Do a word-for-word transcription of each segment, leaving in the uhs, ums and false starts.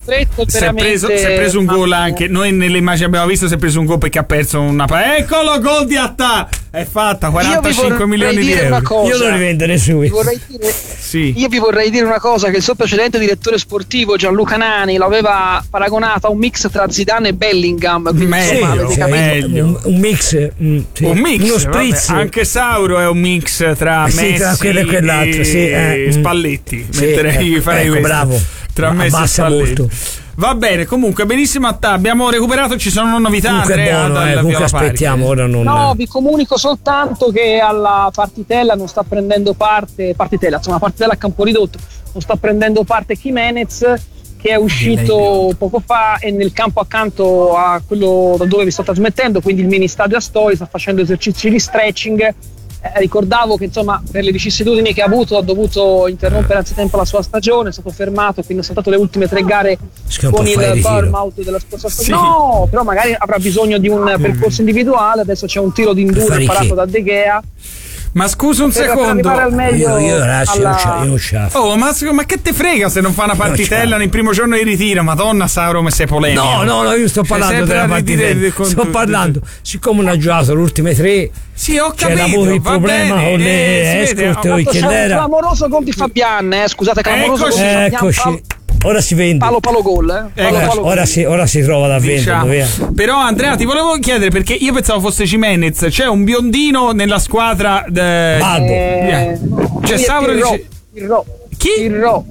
stretto, si è preso, si è preso un gol anche. Noi nelle immagini abbiamo visto si è preso un gol perché ha perso una pa- eccolo, gol di Attà, è fatta quarantacinque milioni di euro. Cosa, io lo rivendere su. Vorrei dire, sì. Io vi vorrei dire una cosa, che il suo precedente direttore sportivo Gianluca Nani l'aveva paragonato a un mix tra Zidane e Bellingham, quindi meglio, insomma, sì, meglio. Un, un mix, mm, sì. un mix, uno spritz. Vabbè, anche Sauro è un mix tra sì, Messi tra quello e quell'altro, sì, e eh, Spalletti. Sì, Metterei, ecco, farei ecco, questo. bravo. Tra Messi e Abbassa Spalletti. molto. Va bene, comunque benissimo Attà, abbiamo recuperato, ci sono novità. Comunque Andrea, buono, dal eh, comunque Viola aspettiamo Park. ora non. No, vi comunico soltanto che alla partitella non sta prendendo parte, partitella, insomma, la partitella a campo ridotto, non sta prendendo parte Jimenez, che è uscito poco fa e nel campo accanto a quello da dove vi sto trasmettendo, quindi il mini stadio Astori, sta facendo esercizi di stretching. Eh, ricordavo che insomma per le vicissitudini che ha avuto ha dovuto interrompere anzitempo la sua stagione, è stato fermato, quindi ha saltato le ultime tre gare con il Bournemouth della scorsa stagione. Sì. No, però magari avrà bisogno di un percorso individuale, adesso c'è un tiro di induro imparato da De Gea. Ma scusa un per secondo, al meglio io, io ragazzi alla... io non oh, ma, ma che te frega se non fa una partitella nel primo giorno di ritiro? Madonna Sauro, come sei polemico. No, no, no, io sto parlando della partitella. Sto parlando, siccome non ha giocato le ultime tre, sì, ho c'è capito, il problema bene, con le eh, escort c'è che un era. clamoroso gol di Fabian, eh, scusate, clamoroso eccoci, gol di Fabian. Eccoci. Ora si vende. Palo palo gol, eh. Palo, Ora, palo ora, gol. si, ora si trova da diciamo. vendere. Via. Però Andrea ti volevo chiedere, perché io pensavo fosse Jimenez, c'è un biondino nella squadra de... Balbo. Eh, c'è Sauro dice... Pirro. Chi? Pirro.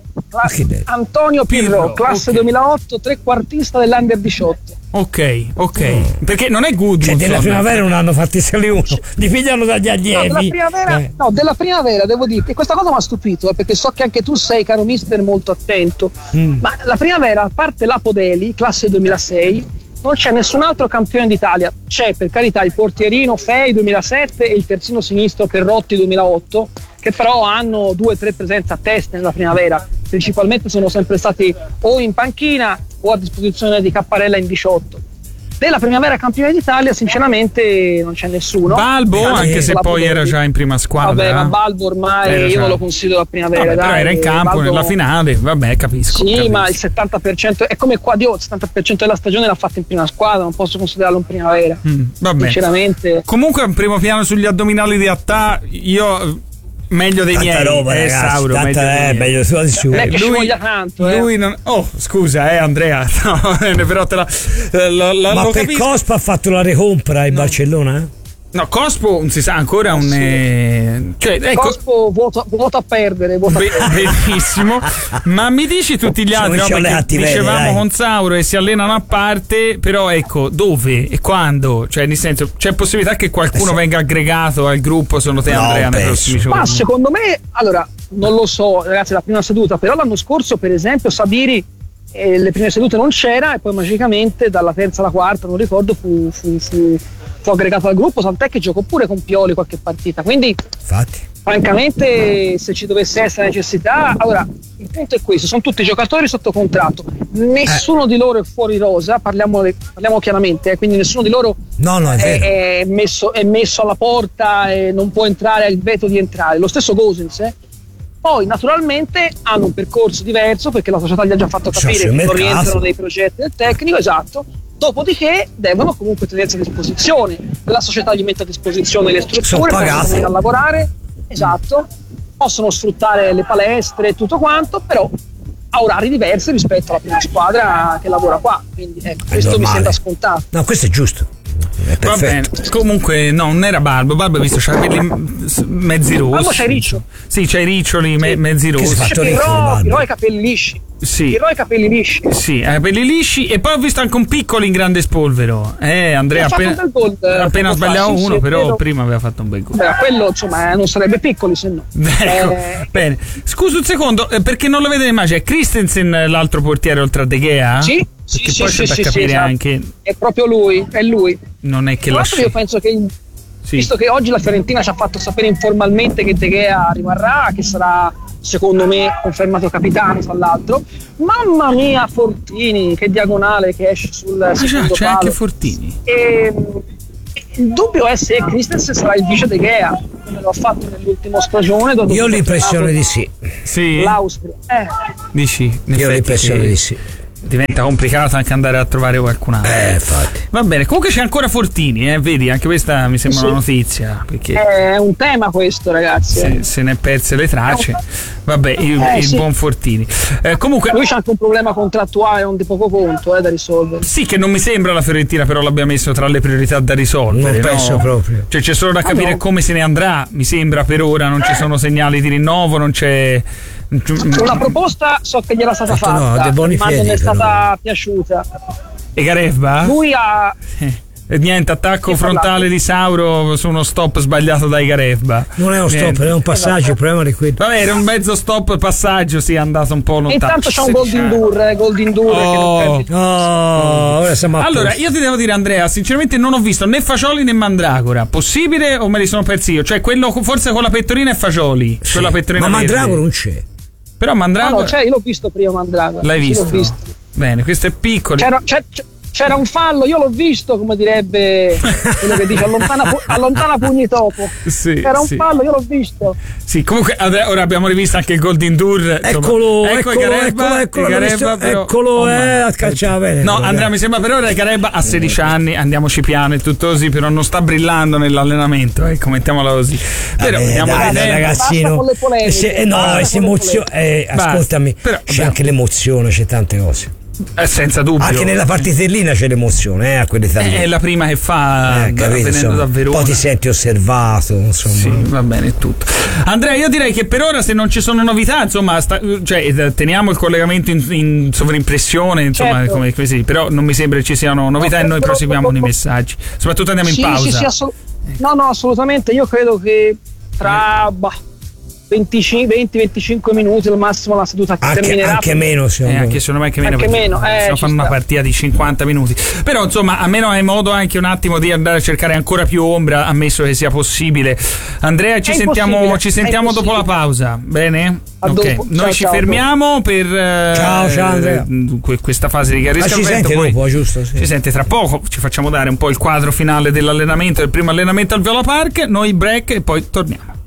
Antonio Pirro, Pirro, classe okay. duemilaotto, trequartista dell'Under diciotto. Ok, ok. Mm. Perché non è good. Cioè, della primavera non hanno fatti sali uno, li pigliano dagli allievi. No, della primavera, eh. no, della primavera devo dire, e questa cosa mi ha stupito, eh, perché so che anche tu sei, caro mister, molto attento. Mm. Ma la primavera, a parte l'Apodeli, classe duemilasei, non c'è nessun altro campione d'Italia. C'è, per carità, il portierino Fei duemilasette e il terzino sinistro Perrotti duemilaotto, che però hanno due o tre presenze a testa nella primavera. Principalmente sono sempre stati o in panchina o a disposizione di Capparella in diciotto. Della primavera campione d'Italia sinceramente non c'è nessuno. Balbo, anche se poi era già in prima squadra. Vabbè, ma Balbo ormai era io già... non lo considero la primavera. Vabbè, dai, però era in campo Balbo... nella finale, vabbè, capisco. Sì, capisco. ma il settanta per cento è come qua, Dio, il settanta per cento della stagione l'ha fatta in prima squadra, non posso considerarlo in primavera. Mm, vabbè. Sinceramente. Comunque un primo piano sugli addominali di Attà, io meglio dei tanta miei, roba, eh, ragazzi, Sauro, tanta meglio è meglio su di su. Non è che lui, ci voglia tanto, eh. lui non, oh scusa eh Andrea, no, però te la, la, la ma lo per capisco. Cospa ha fatto la recompra in no. Barcellona? Eh? No, Cospo non si sa ancora un sì. eh, cioè, ecco, Cospo vuota, vuota a perdere, vuota be, a perdere. Benissimo. Ma mi dici tutti gli altri, no? Perché dicevamo dai. Con Sauro e si allenano a parte, però ecco dove e quando, cioè nel senso c'è possibilità che qualcuno eh, venga aggregato al gruppo secondo te, no, Andrea, nei prossimi giorni? Ma secondo me, allora non lo so ragazzi, la prima seduta, però l'anno scorso per esempio Sabiri eh, le prime sedute non c'era e poi magicamente dalla terza alla quarta non ricordo fu, fu, fu fu aggregato al gruppo, tant'è che giocò pure con Pioli qualche partita, quindi infatti francamente se ci dovesse essere necessità, allora il punto è questo, sono tutti giocatori sotto contratto, nessuno eh. di loro è fuori rosa, parliamo, parliamo chiaramente, eh, quindi nessuno di loro no, no, è, è, è, messo, è messo alla porta e non può entrare, ha il veto di entrare, lo stesso Gosens, eh. Poi naturalmente hanno un percorso diverso perché la società gli ha già fatto capire che non rientrano nei progetti del tecnico, esatto. Dopodiché devono comunque tenersi a disposizione, la società gli mette a disposizione le strutture, possono venire a lavorare, esatto, possono sfruttare le palestre e tutto quanto, però a orari diversi rispetto alla prima squadra che lavora qua, quindi ecco, questo mi sembra scontato. No, questo è giusto. Va bene, comunque no, non era Balbo, Balbo hai visto c'ha i capelli mezzi rossi. Balbo c'hai riccio. Sì, c'hai i riccioli me, mezzi rossi. Però i capelli lisci. Sì. Però i capelli lisci. Sì, ha i capelli lisci e poi ho visto anche un piccolo in grande spolvero. Eh, Andrea appena, gol, appena sbagliato sì, uno, sì, però però... prima aveva fatto un bel gol. Beh, quello insomma non sarebbe piccoli se no. Ecco, eh... bene. Scusa un secondo, eh, perché non lo vedo in immagine, è Christensen l'altro portiere oltre a De Gea? Sì. Perché sì, poi sì, c'è sì, da capire sì, anche è proprio lui, è lui. Non è che la lasci... io penso che sì. Visto che oggi la Fiorentina ci ha fatto sapere informalmente che De Gea rimarrà, che sarà secondo me confermato capitano tra l'altro, mamma mia Fortini, che diagonale che esce sul ah, secondo c'è palo. Anche Fortini. E, il dubbio è se Christensen sarà il vice De Gea, come l'ho fatto nell'ultima stagione. Io ho l'impressione di sì. Sì. L'Austria. Eh. Dici? Io ho l'impressione che... di sì. diventa complicato anche andare a trovare qualcun altro. Eh, infatti. Va bene, comunque c'è ancora Fortini, eh, vedi, anche questa mi sembra sì. una notizia. Perché è un tema questo, ragazzi. Se, se ne è perse le tracce. Vabbè, il, eh, il sì. buon Fortini. Eh, comunque lui c'ha anche un problema contrattuale non di poco conto eh, da risolvere. Sì, che non mi sembra la Fiorentina, però l'abbia messo tra le priorità da risolvere. Non penso no? proprio. Cioè c'è solo da capire ah, no. come se ne andrà, mi sembra per ora, non ci sono segnali di rinnovo, non c'è. Una proposta so che gliela stata fatta, no, ma non è stata però. piaciuta. E Garefba? Lui ha. Eh. E niente, attacco frontale di Sauro su uno stop sbagliato dai Garefba. Non è uno niente. stop, è un passaggio, il problema di quello. Vabbè, era un mezzo stop passaggio, sì, è andato un po' lontano. E intanto c'è un Golden Dur, eh, Golden Dur oh. che non oh, ora siamo a allora, posto. io ti devo dire, Andrea, sinceramente non ho visto né Fagioli né Mandragora. Possibile o me li sono persi io? Cioè quello forse con la pettorina è Fagioli, sì. quella pettorina ma verde. Mandragora non c'è. Però Mandragora no, no, cioè, io l'ho visto prima Mandragora. L'hai visto? L'ho visto. Bene, questo è piccolo. C'era, c'era, c'era un fallo, io l'ho visto, come direbbe quello che dice allontana, allontana pugni topo. Sì, c'era un sì. fallo, io l'ho visto. Sì, comunque ora abbiamo rivisto anche il Golden Dur. Eccolo, ecco eccolo, Gareba, eccolo, eccolo, Gareba, però, eccolo, oh, eh, a calciare bene. No, Andrea, mi sembra per ora che Gareba ha sedici anni, andiamoci piano e tutto così, però non sta brillando nell'allenamento, ecco, mettiamola così. Però Vabbè, dai, dai, ragazzino. Se, eh, no, si emoziona, eh, ascoltami, però, c'è beh. anche l'emozione, c'è tante cose. Eh, senza dubbio. Anche nella partitellina c'è l'emozione, eh, a quell'età lì. È la prima che fa eh, capito, insomma, da Verona. Poi ti senti osservato, insomma. Sì, va bene tutto. Andrea, io direi che per ora, se non ci sono novità, insomma, sta, cioè, teniamo il collegamento in, in sovrimpressione, insomma, certo. come così, però non mi sembra che ci siano novità no, e noi proseguiamo nei messaggi. Soprattutto andiamo sì, in pausa. Sì, sì, assol- no, no, assolutamente. Io credo che tra bah, venticinque venti venticinque minuti al massimo la seduta anche, terminerà. Anche meno, eh, anche secondo me anche meno, anche meno eh, se no fanno sta. una partita di cinquanta minuti. Però insomma, almeno hai modo anche un attimo di andare a cercare ancora più ombra, ammesso che sia possibile. Andrea, ci è sentiamo, ci sentiamo dopo la pausa. Bene? A ok, dopo. noi ciao, ci ciao, fermiamo per ciao, ciao Andrea. Eh, questa fase di Garrisca. Ma ci sente poi dopo, giusto? Sì. Ci sente tra poco, ci facciamo dare un po' il quadro finale dell'allenamento, del primo allenamento al Viola Park, noi break e poi torniamo.